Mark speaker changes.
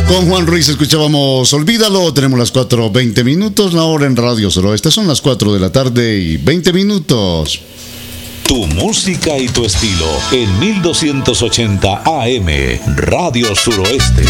Speaker 1: Con Juan Ruiz escuchábamos Olvídalo. Tenemos las 4:20 minutos. La hora en Radio Suroeste son las 4 de la tarde y 20 minutos.
Speaker 2: Tu música y tu estilo en 1280 AM Radio Suroeste.